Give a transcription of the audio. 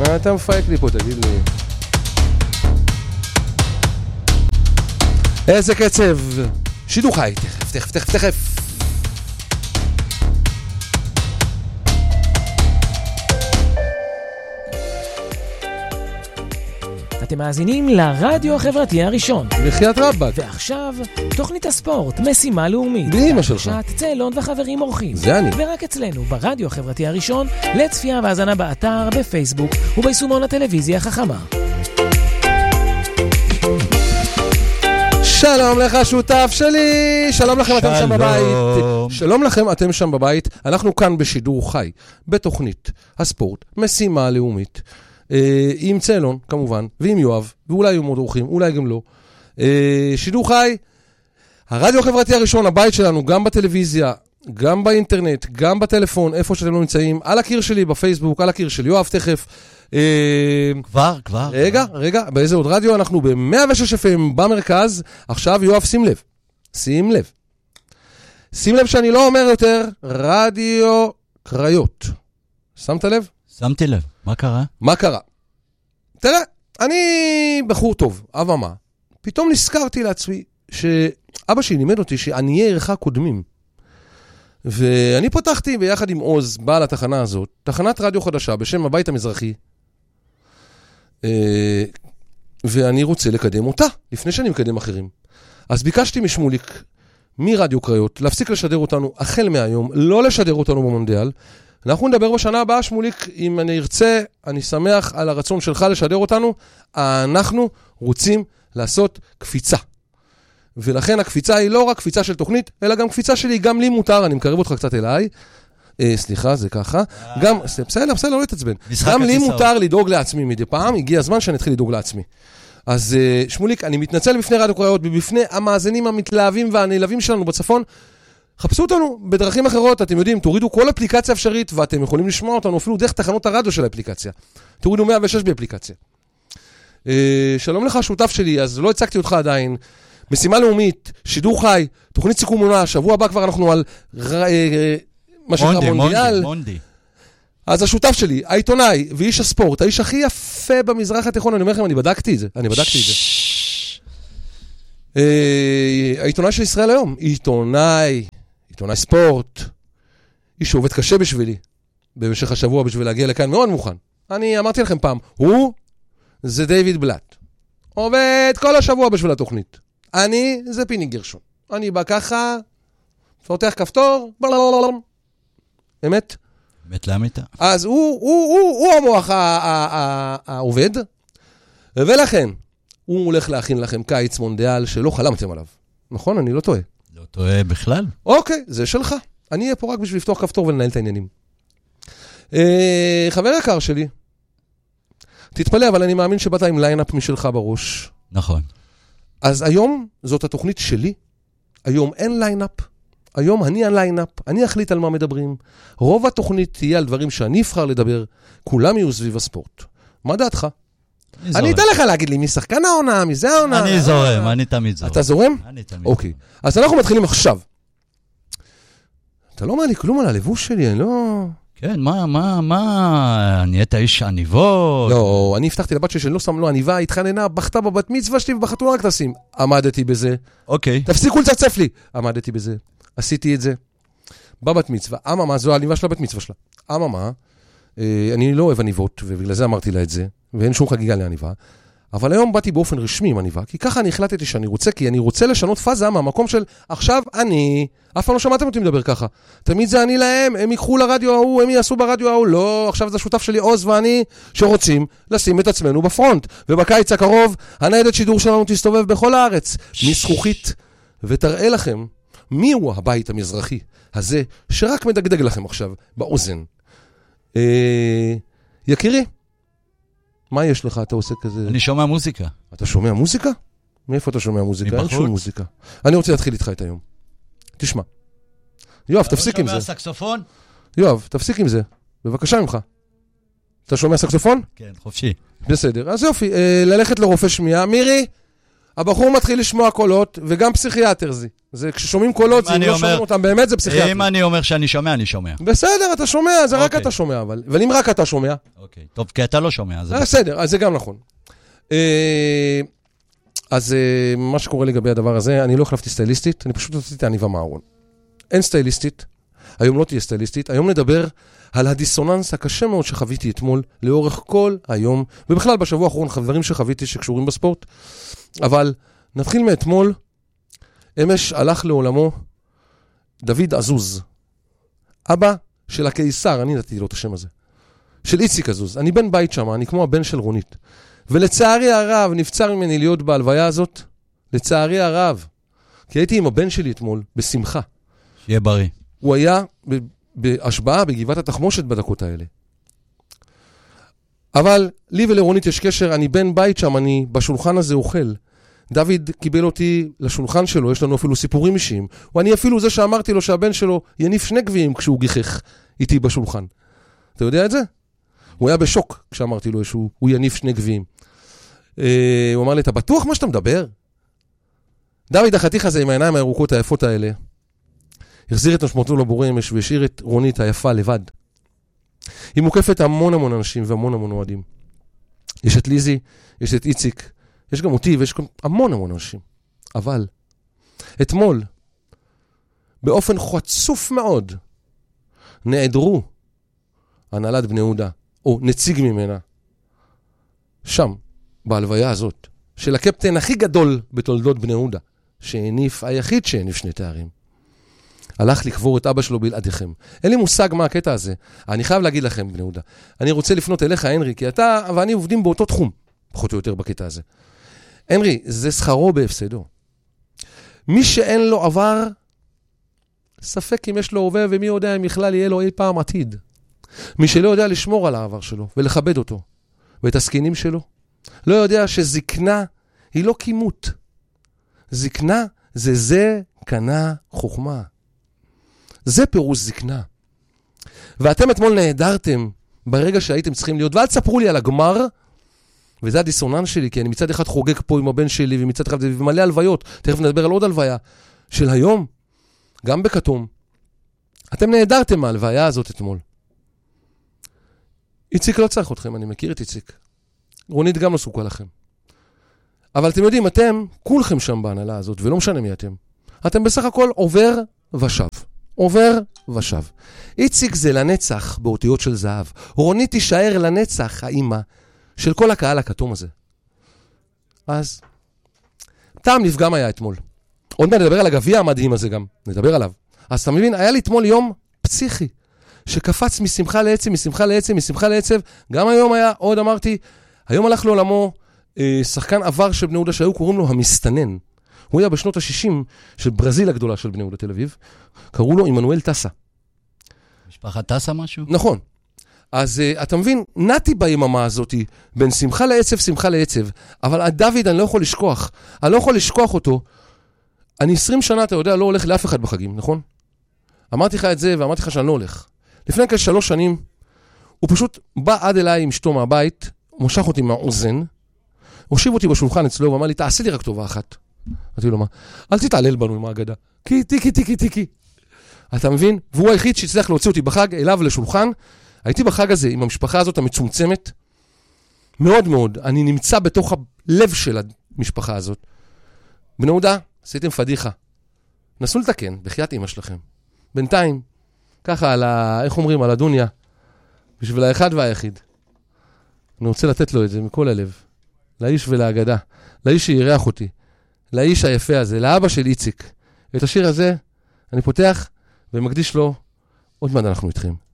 מה אתה מפייק לי פה, תגיד לי? איזה קצב. שידור חי, תכף. אתם מאזינים לרדיו החברתי הראשון. בחיית רבאק. ועכשיו, תוכנית הספורט, משימה לאומית. באמא שלך. שעת צלון וחברים אורחים. זה אני. ורק אצלנו, ברדיו החברתי הראשון, לצפייה והזנה באתר, בפייסבוק וביישומון הטלוויזיה החכמה. שלום לך שותף שלי, שלום לכם אתם שם בבית. שלום לכם אתם שם בבית. אנחנו כאן בשידור חי, בתוכנית הספורט, משימה לאומית. עם צלון, כמובן, ועם יואב, ואולי יהיו מאוד אורחים, אולי גם לא. שידור חי, הרדיו החברתי הראשון, הבית שלנו, גם בטלוויזיה, גם באינטרנט, גם בטלפון, איפה שאתם לא נמצאים, על הקיר שלי, בפייסבוק, על הקיר של יואב, תכף. כבר. רגע, באיזה עוד רדיו? אנחנו ב-106 FM במרכז. עכשיו, יואב, שים לב שאני לא אומר יותר רדיו קריות. שמת לב? שמתי לב. מה קרה? תראה, אני בחור טוב, אבל מה? פתאום נזכרתי לעצמי שאבא שלי לימד אותי שעניי עירך קודמים. ואני פתחתי ביחד עם עוז, בעל התחנה הזאת, תחנת רדיו חדשה בשם הבית המזרחי, ואני רוצה לקדם אותה, לפני שאני מקדם אחרים. אז ביקשתי משמוליק, מרדיו קריות, להפסיק לשדר אותנו החל מהיום, לא לשדר אותנו במונדיאל. אנחנו נדבר בשנה הבאה, שמוליק, אם אני ארצה, אני שמח על הרצון שלך לשדר אותנו, אנחנו רוצים לעשות קפיצה. ולכן הקפיצה היא לא רק קפיצה של תוכנית, אלא גם קפיצה שלי, גם לי מותר, אני מקרב אותך קצת אליי, סליחה, זה ככה, גם, בסדר, לא להתעצבן, גם לי מותר לדאוג לעצמי מדי פעם, הגיע הזמן שאני אתחיל לדאוג לעצמי. אז שמוליק, אני מתנצל בפני רדיו קריות, בפני המאזינים המתלהבים והנעלבים שלנו בצפון, חפשו אותנו בדרכים אחרות, אתם יודעים, תורידו כל אפליקציה אפשרית, ואתם יכולים לשמוע אותנו אפילו דרך תחנות הרדיו של האפליקציה. תורידו 106 באפליקציה. שלום לך, שותף שלי, אז לא הצגתי אותך עדיין. משימה לאומית, שידור חי, תוכנית סיכום עונה, שבוע הבא כבר אנחנו על מה שנקרא מונדיאל. אז השותף שלי, העיתונאי ואיש הספורט, האיש הכי יפה במזרח התיכון, אני אומר לכם, אני בדקתי את זה. העיתונאי של ישראל היום, עיתונאי ספורט, איש שעובד קשה בשבילי, במשך השבוע בשביל להגיע לכאן מאוד מוכן. אני אמרתי לכם פעם, זה דיוויד בלאט. עובד כל השבוע בשביל התוכנית. אני, זה פיני גרשון. אני בא ככה, פותח כפתור, אמת? אמת לאמיתה. אז הוא המוח העובד, ולכן, הוא הולך להכין לכם קיץ מונדיאל שלא חלמתם עליו. נכון? אני לא טועה. לא טועה בכלל. אוקיי, זה שלך. אני אהיה פה רק בשביל לפתוח כפתור ולנהל את העניינים. חבר יקר שלי, תתפלא, אבל אני מאמין שבאת עם ליינאפ משלך בראש. נכון. אז היום זאת התוכנית שלי. היום אין ליינאפ. היום אני הליינאפ. אני אחליט על מה מדברים. רוב התוכנית תהיה על דברים שאני אבחר לדבר. כולם יהיו סביב הספורט. מה דעתך? אני אתן לך להגיד לי מי שחקן העונה, מי זה העונה. אני זורם, אני תמיד זורם. אתה זורם? אני תמיד. אוקיי. אז אנחנו מתחילים עכשיו. אתה לא אומר לי כלום על הלבוש שלי, אני לא... כן, מה, נהיית איש עניבות? לא, אני הבטחתי לבת שלי, שאני לא שם לו עניבה, התחננה, בכתה בבת מצווה שלי ובחתונה רק תשים. עמדתי בזה. אוקיי. תפסיקו לצצף לי. עמדתי בזה. עשיתי את זה. בבת מצווה. אממה, זו העניבה של הבת מצווה שלה. אממה, אני לא אוהב עניבות, ובגלל זה אמרתי לה את זה, ואין שום חגיגה לעניבה. אבל היום באתי באופן רשמי עם עניבה, כי ככה אני החלטתי שאני רוצה, כי אני רוצה לשנות פאזה מהמקום של עכשיו אני, אף פעם לא שמעתם אותי מדבר ככה. תמיד זה אני להם, הם ייקחו לרדיו ההוא, הם יעשו ברדיו ההוא, לא, עכשיו זה השותף שלי עוז ואני, שרוצים לשים את עצמנו בפרונט. ובקיץ הקרוב, הניידת שידור שלנו תסתובב בכל הארץ, מזכוכית, ותראה לכם מיהו הבית המזרחי הזה, שרק מדגדג לכם עכשיו באוזן. יקירי, מה יש לך? אתה עושה כזה... אני שומע מוזיקה. אתה שומע מוזיקה? מאיפה אתה שומע מוזיקה? אין שום מוזיקה. אני רוצה להתחיל איתך את היום. תשמע. יואב, תפסיק עם זה. אתה שומע סקסופון? יואב, תפסיק עם זה. בבקשה ממך. אתה שומע סקסופון? כן, חופשי. בסדר. אז יופי, ללכת לרופא שמיעה. מירי, הבחור מתחיל לשמוע קולות, וגם פסיכיאטר זה כששומעים קולות, זה אם לא שומעים אותם, באמת זה פסיכיאטר. אם אני אומר שאני שומע, אני שומע. בסדר, אתה שומע, זה רק אתה שומע, אבל אם רק אתה שומע... אוקיי, טוב, כי אתה לא שומע, זה בסדר, אז זה גם נכון. אז מה שקורה לגבי הדבר הזה, אני לא החלפתי סטייליסטית, אני פשוט עשיתי עניבה מהארון. אין סטייליסטית, היום לא תהיה סטייליסטית, היום נדבר על הדיסוננס הקשה מאוד שחוויתי אתמול, לאורך כל היום, ובכלל בשבוע האחרון חברים שחוויתי שקשורים בספורט, אבל נתחיל מאתמול, אמש הלך לעולמו דוד עזוז, אבא של הקיסר, אני נתתי לו את השם הזה, של איציק עזוז, אני בן בית שם, אני כמו הבן של רונית, ולצערי הרב נפצר ממני להיות בהלוויה הזאת, לצערי הרב, כי הייתי עם הבן שלי אתמול, בשמחה. שיהיה בריא. הוא היה בהשבעה בגבעת התחמושת בדקות האלה. אבל לי ולרונית יש קשר, אני בן בית שם, אני בשולחן הזה אוכל. דוד קיבל אותי לשולחן שלו, יש לנו אפילו סיפורים אישיים. ואני אפילו זה שאמרתי לו שהבן שלו יניף 2 גביעים כשהוא גיחך איתי בשולחן. אתה יודע את זה? הוא היה בשוק כשאמרתי לו שהוא יניף 2 גביעים. הוא אמר לי, אתה בטוח מה שאתה מדבר? דוד החתיך הזה עם העיניים הירוקות היפות האלה, החזיר את נשמתו לבורא אמש והשאיר את רונית היפה לבד. היא מוקפת המון אנשים והמון אוהדים. יש את ליזי, יש את איציק, יש גם אותי ויש גם המון אנשים. אבל אתמול, באופן חצוף מאוד, נעדרו הנהלת בני יהודה, או נציג ממנה, שם, בהלוויה הזאת, של הקפטן הכי גדול בתולדות בני יהודה, היחיד שהניף 2 תארים. הלך לקבור את אבא שלו בלעדיכם. אין לי מושג מה הקטע הזה. אני חייב להגיד לכם, בני יהודה. אני רוצה לפנות אליך, הנרי, כי אתה ואני עובדים באותו תחום, פחות או יותר בקטע הזה. הנרי, זה שכרו בהפסדו. מי שאין לו עבר, ספק אם יש לו הווה, ומי יודע אם בכלל יהיה לו אי פעם עתיד. מי שלא יודע לשמור על העבר שלו, ולכבד אותו, ואת הסקינים שלו, לא יודע שזקנה היא לא כימות. זקנה זה קנה חוכמה. זה פירוש זקנה. ואתם אתמול נהדרתם ברגע שהייתם צריכים להיות, ואל תספרו לי על הגמר, וזה הדיסוננס שלי, כי אני מצד אחד חוגג פה עם הבן שלי, ומצד אחד ומלא הלוויות, תכף נדבר על עוד הלוויה, של היום, גם בכתום. אתם נהדרתם מההלוויה הזאת אתמול. איציק לא צריך אתכם, אני מכיר את איציק. רונית גם לא סוכה לכם. אבל אתם יודעים, אתם, כולכם שם בהנהלה הזאת, ולא משנה מי אתם. אתם בסך הכל עובר ושב. עובר ושב. איציק זה לנצח באותיות של זהב. רונית תישאר לנצח, האמא, של כל הקהל הכתום הזה. אז, טעם לפגם היה אתמול. עוד מעט נדבר על הגביע המדהים הזה גם. נדבר עליו. אז אתה מבין, היה לי אתמול יום פסיכי, שקפץ משמחה לעצב, משמחה לעצב, משמחה לעצב. גם היום היה, עוד אמרתי, היום הלך לעולמו שחקן עבר של בני יהודה שהיו קוראים לו המסתנן. הוא היה בשנות ה-60 של ברזיל הגדולה של בני יהודה תל אביב. קראו לו עמנואל טסה. משפחת טסה משהו? נכון. אז אתה מבין, נעתי ביממה הזאת בין שמחה לעצב, שמחה לעצב. אבל דוד אני לא יכול לשכוח. אני לא יכול לשכוח אותו. אני 20 שנה, אתה יודע, לא הולך לאף אחד בחגים, נכון? אמרתי לך את זה ואמרתי לך שאני לא הולך. לפני כ3 שנים, הוא פשוט בא עד אליי עם אשתו מהבית, מושך אותי מהאוזן, הושיב אותי בשולחן אצלו ואמר לי, תעשי לי רק טובה אחת. אמרתי לו, מה? אל תתעלל בנו עם ההגדה. תיקי. אתה מבין? והוא היחיד שהצליח להוציא אותי בחג אליו לשולחן. הייתי בחג הזה עם המשפחה הזאת המצומצמת. מאוד מאוד. אני נמצא בתוך הלב של המשפחה הזאת. בני יהודה, עשיתם פדיחה. נסו לתקן, בחיית אמא שלכם. בינתיים, ככה על איך אומרים, על הדוניה, בשביל האחד והיחיד. אני רוצה לתת לו את זה מכל הלב. לאיש ולהגדה. לאיש שירח אותי. לאיש היפה הזה, לאבא של איציק. את השיר הזה אני פותח ומקדיש לו, עוד מעט אנחנו איתכם.